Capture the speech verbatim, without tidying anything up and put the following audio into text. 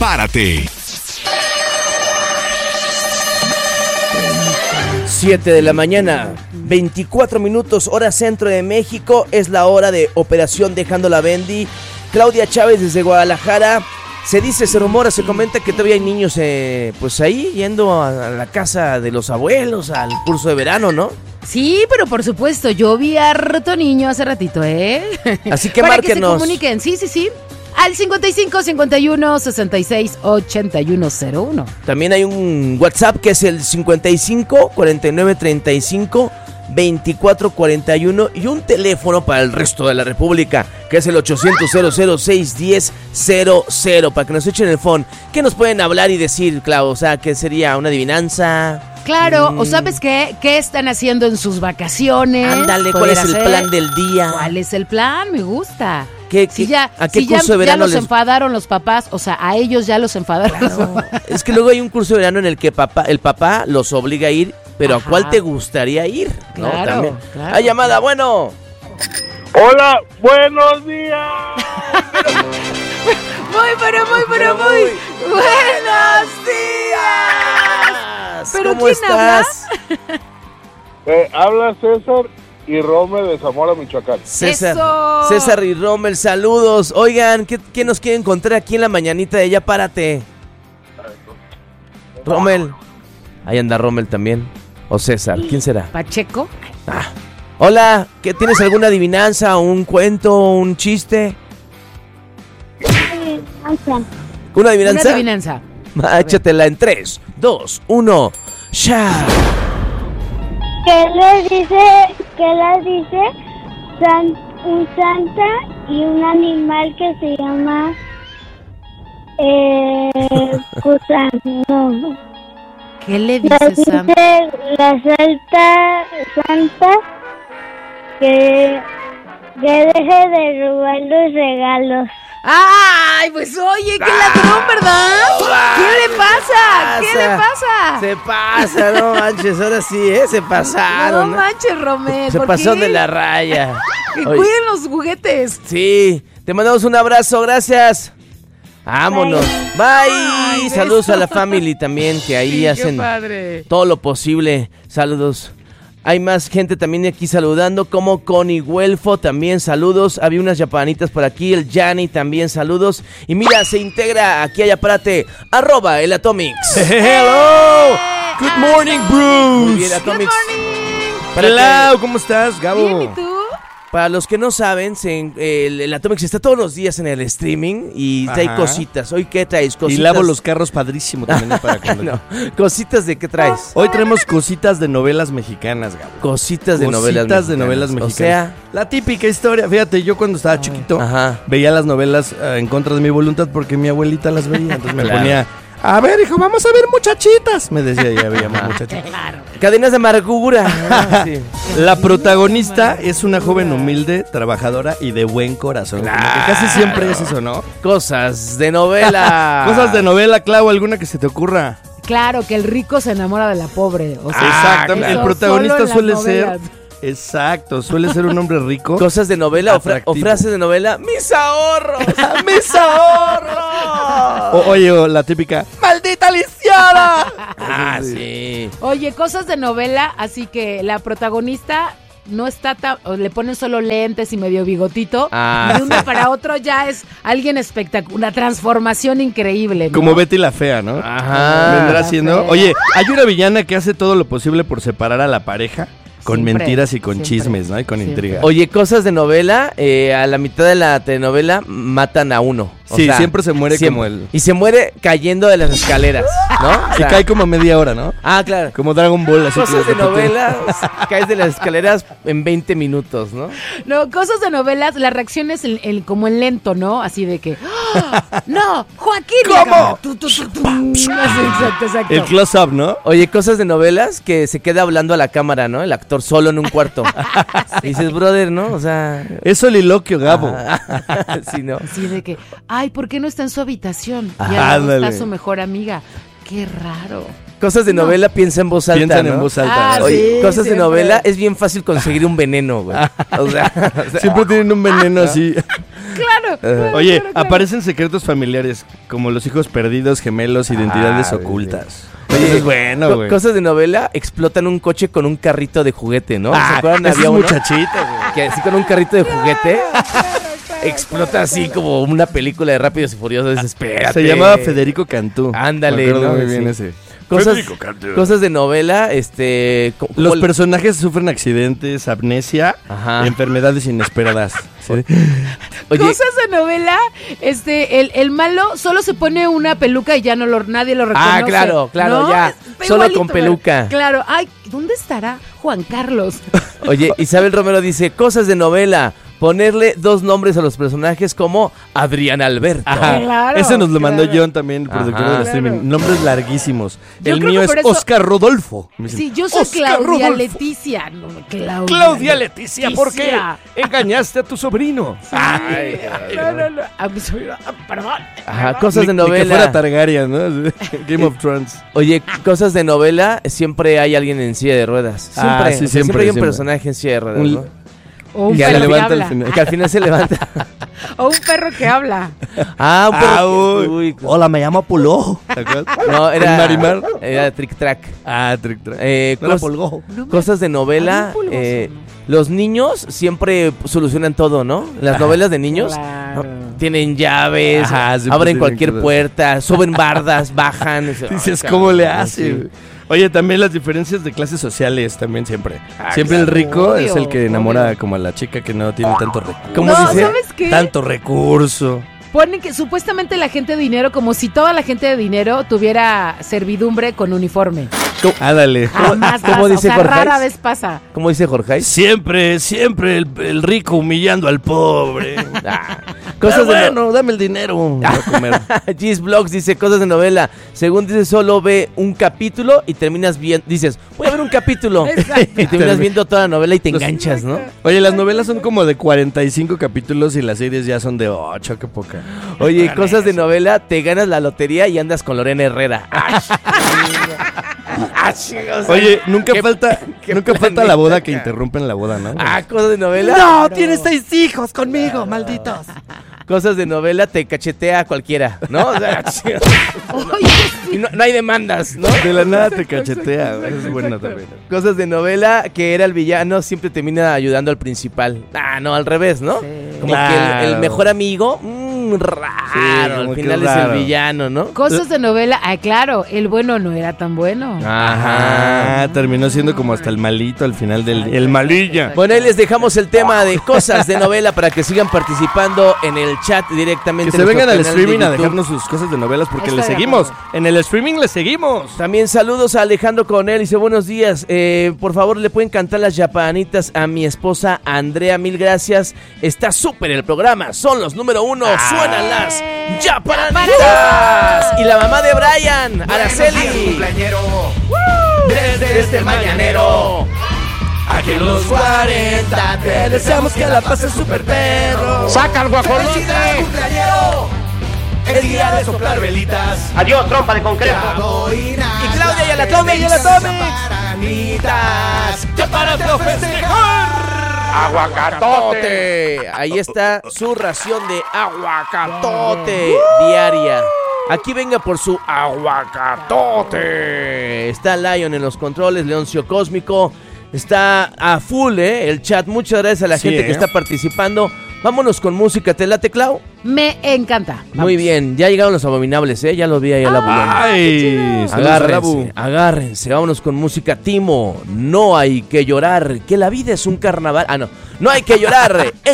Párate. siete de la mañana, veinticuatro minutos, hora centro de México. Es la hora de Operación Dejando la Bendy. Claudia Chávez desde Guadalajara. Se dice, se rumora, se comenta que todavía hay niños eh, pues ahí yendo a la casa de los abuelos al curso de verano, ¿no? Sí, pero por supuesto, yo vi a harto niño hace ratito, ¿eh? Así que Para márquenos. que se comuniquen, sí, sí, sí. Al cincuenta y cinco, cincuenta y uno, sesenta y seis, ochenta y uno cero uno. También hay un WhatsApp que es el cincuenta y cinco, cuarenta y nueve, treinta y cinco, veinticuatro cuarenta y uno y un teléfono para el resto de la República que es el ochocientos, cero cero seis, diez, cero cero para que nos echen el phone. ¿Qué nos pueden hablar y decir, Clau? O sea, ¿qué sería? ¿Una adivinanza? Claro, Mm. o ¿sabes qué? ¿Qué están haciendo en sus vacaciones? Ándale, ¿cuál Poder es el hacer- plan del día? ¿Cuál es el plan? Me gusta. ¿Qué, Si qué- ya, ¿A qué si ya, curso de ya verano los les...? enfadaron los papás, o sea, a ellos ya los enfadaron los papás. Es que luego hay un curso de verano en el que papá, el papá los obliga a ir, pero Ajá. ¿a cuál te gustaría ir? ¿No? Claro, También. claro. Hay llamada, bueno. Hola, buenos días. Muy, pero muy, pero muy. ¡Buenos días! ¿Pero ¿Cómo quién estás? Eh, habla César y Rommel de Zamora, Michoacán. César, ¡Eso! César y Rommel, saludos. Oigan, ¿qué, qué nos quiere encontrar aquí en la mañanita de Ya Párate? Rommel. Ahí anda Rommel también. O César, ¿quién será? Pacheco. Ah. Hola, ¿qué tienes alguna adivinanza, un cuento, un chiste? ¿Una Una adivinanza? adivinanza. Ah, échatela en tres, dos, uno. ¡Ya! ¿Qué le dice, qué le dice san- un santa y un animal que se llama eh, gusano? ¿Qué le Le dice Sam? dice la salta santa que, que deje de robar los regalos. ¡Ay! Pues oye, qué ladrón, ¿verdad? ¿Qué le pasa? ¿Qué le pasa? Se pasa, no manches, ahora sí, ¿eh? Se No pasaron. ¿eh? manches, Romel. Se ¿por pasó qué? de la raya. Que Oye, cuiden los juguetes. sí, te mandamos un abrazo, gracias. Vámonos. Bye. Ay, Saludos beso. a la family también, que ahí Sí, hacen qué padre. todo lo posible. Saludos. Hay más gente también aquí saludando, como Connie Huelfo, también saludos. Había unas yapanitas por aquí, el Yanni también saludos. Y mira, se integra aquí a Yapárate, arroba el Atomics. Hello. Good morning, Bruce. Muy bien, Atomics. Para, Hello, que- ¿cómo estás, Gabo? Bien, ¿y tú? para los que no saben, se en- el, el Atomics está todos los días en el streaming y trae Ajá. cositas. ¿Hoy qué traes? Y Cositas. lavo los carros padrísimo también. Para cuando- No, cositas de qué traes. Hoy traemos cositas de novelas mexicanas, Gabo. Cositas de Cositas novelas mexicanas. de novelas O mexicanas. sea, La típica historia. Fíjate, yo cuando estaba chiquito ajá. veía las novelas eh, en contra de mi voluntad porque mi abuelita las veía. Entonces me Claro. ponía, a ver, hijo, vamos a ver muchachitas. Me decía, ya veíamos Ajá. muchachitas. Cadenas de amargura. Ah, sí. La protagonista es una joven humilde, trabajadora y de buen corazón. Como que casi siempre es eso, ¿no? Cosas de novela. Cosas de novela, Clau, alguna que se te ocurra. Claro, que el rico se enamora de la pobre. O sea, Exactamente. eso El protagonista solo en suele las ser. novelas. Exacto, suele ser un hombre rico. Cosas de novela o, fra- o Atractivo. frases de novela. ¡Mis ahorros! ¡Mis ahorros! O- oye, o la típica, ¡maldita lisiada! Ah, sí. Oye, cosas de novela, así que la protagonista no está tan... o le ponen solo lentes y medio bigotito. Ah, y de uno para otro ya es alguien espectacular. Una transformación increíble, ¿no? Como Betty la Fea, ¿no? Ajá. Vendrá La siendo. fea. Oye, hay una villana que hace todo lo posible por separar a la pareja con Siempre, mentiras y con siempre, chismes, ¿no? Y con siempre. intriga. Oye, cosas de novela, eh, a la mitad de la telenovela matan a uno. O Sí, sea, siempre se muere siempre. como el. Y se muere cayendo de las escaleras, ¿no? O Y sea, cae como media hora, ¿no? Ah, claro. Como Dragon Ball, así Cosas que de novela, caes de las escaleras en veinte minutos, ¿no? No, cosas de novelas, la reacción es el, el- como en lento, ¿no? Así de que... ¡Ah! ¡No! ¡Joaquín! Y ¿Cómo? acá, tu, tu, tu, tu. Así, exacto, exacto. El close-up, ¿no? Oye, cosas de novelas que se queda hablando a la cámara, ¿no? El actor solo en un cuarto. Y dices, brother, ¿no? O sea... Es soliloquio, Gabo. Ajá. Sí, ¿no? Así de que, ay, ¿por qué no está en su habitación? Y Ah, al lado ándale. está su mejor amiga. Qué raro. Cosas de No. novela, piensa en voz alta, Piensan ¿no? en voz alta. Ah, ¿no? Oye, sí, cosas de siempre. novela, es bien fácil conseguir un veneno, güey. O sea, o sea, Siempre tienen un veneno así. Claro, claro. claro Oye, claro, claro. aparecen secretos familiares, como los hijos perdidos, gemelos, identidades Ah, ocultas. Oye, Eso es bueno, co- güey. cosas de novela, explotan un coche con un carrito de juguete, ¿no? ¿Se Ah, acuerdan? ese Había es uno muchachito, güey. que así con un carrito de juguete explota así como una película de Rápidos y Furiosos. Desespérate. Se llamaba Federico Cantú. Ándale, Me acuerdo ¿no? muy bien Sí. ese. Cosas, Federico Cantú. cosas de novela, este... co- Los col- personajes sufren accidentes, amnesia, Ajá. enfermedades inesperadas. ¿Sí? Oye, Cosas de novela, este, el, el malo solo se pone una peluca y ya no lo, nadie lo reconoce. Ah, claro, claro, ¿no? ya. Está Solo igualito, con pero- peluca. Claro, ay, ¿dónde estará Juan Carlos? oye, Isabel Romero dice, cosas de novela, ponerle dos nombres a los personajes como Adrián Alberto. Ajá. Claro, Ese nos lo mandó claro. John también, productor Ajá. del streaming. Claro. Nombres larguísimos. Yo El creo mío que es por eso- Oscar Rodolfo. Me dicen, Sí, yo soy Oscar Claudia Rodolfo. Leticia. No, Claudia. Claudia Leticia, ¿por qué? Leticia. Engañaste a tu sobrino. Ay, no, no, no. A mi sobrino, ah, perdón. Ajá, cosas de Ni- ni que fuera novela. Targaryen, ¿no? Game of Thrones. Oye, cosas de novela, siempre hay alguien en silla de ruedas. Siempre, Ah, sí, o sea, siempre, hay un siempre. personaje en silla de ruedas, Un- ¿no? O un Que perro se que levanta al habla. final. Que al final se levanta. O un perro que habla. Ah, un perro Ah, que- uy. uy, Hola, me llamo Puló. ¿Te acuerdas? no, era ¿El Marimar? Era Trick Track. Ah, trick track. Eh, No era cos- Polgo. No me- cosas de novela. Había un pulgoso, eh, ¿no? los niños siempre solucionan todo, ¿no? Las novelas de niños Claro. no, tienen llaves, Ajá, siempre abren tienen cualquier cosas. puerta, suben bardas, bajan. Dices, Ay, ¿cómo le cabrón, hace? sí. güey? Oye, también las diferencias de clases sociales, también siempre. Ah, siempre el claro, rico obvio, es el que enamora obvio. como a la chica que no tiene tanto recurso. ¿Cómo No, dice? ¿sabes qué? Tanto recurso. Ponen que supuestamente la gente de dinero, como si toda la gente de dinero tuviera servidumbre con uniforme. Ah, dale. Jamás cómo pasa, dice o sea, Jorge? rara vez pasa. ¿Cómo dice Jorge? Siempre, siempre el, el rico humillando al pobre. Ah, Cosas cosas de no- bueno, dame el dinero. Voy a comer. Gis Vlogs dice cosas de novela. Según dice, solo ve un capítulo y terminas viendo. Dices, voy a ver un capítulo. Exacto. Y terminas viendo toda la novela y te Los- enganchas, ¿no? Oye, las novelas son como de cuarenta y cinco capítulos y las series ya son de ocho, qué poca. Oye, cosas de novela, te ganas la lotería y andas con Lorena Herrera. Ay, o sea, Oye, nunca qué- falta, qué nunca falta la planeta, boda que cara. interrumpen la boda, ¿no? Ah, cosas de novela. no, tienes seis hijos conmigo, malditos. Cosas de novela, te cachetea a cualquiera, ¿no? O sea, Oye, y no, no hay demandas, ¿no? De la nada te cachetea, güey. Es bueno también. Cosas de novela, que era el villano, siempre termina ayudando al principal. Ah, no, al revés, ¿no? Sí. Como que Claro. el, el mejor amigo, mmm, raro, Sí, como al que final es raro. el villano, ¿no? cosas de novela. Ah, claro, el bueno no era tan bueno. Ajá. Ah, terminó siendo como hasta el malito al final del... El malilla. Bueno, ahí les dejamos el tema de cosas de novela para que sigan participando en el chat directamente. Que en se nuestro vengan al canal de streaming a YouTube. dejarnos sus cosas de novelas porque Estoy le de seguimos. acuerdo. En el streaming le seguimos. También saludos a Alejandro Coronel, dice buenos días, eh, por favor le pueden cantar las yapanitas a mi esposa Andrea, mil gracias, está súper el programa, son los número uno, suenan las yapanitas. Y la mamá de Brian, Araceli, desde este mañanero, aquí en los cuarenta, te deseamos que la pases súper perro. ¡Saca el guajolote! El día de soplar velitas. ¡Adiós, trompa de concreto! Y Claudia y a la tome y a la tome. Ya para festejar. ¡Aguacatote! Ahí está su ración de aguacatote diaria. Aquí venga por su aguacatote. Está Lion en los controles, Leoncio Cósmico. Está a full, ¿eh? El chat. Muchas gracias a la Sí, gente ¿eh? que está participando. Vámonos con música. ¿Te late, Clau? Me encanta. Muy bien. Ya llegaron los abominables, ¿eh? Ya los vi ahí a la bulona. Ay, saludos a Labu. Agárrense, agárrense, vámonos con música Timo. No hay que llorar, que la vida es un carnaval. Ah, no, no hay que llorar.